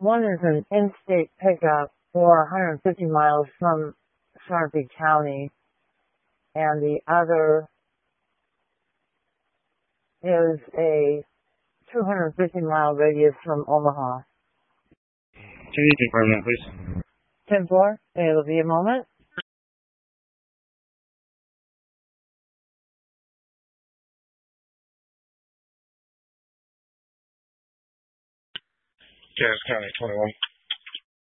One is an in-state pickup for 150 miles from Sarpy County, and the other is a 250-mile radius from Omaha. Can you confirm that, please? 10-4. It'll be a moment. Cass County 21.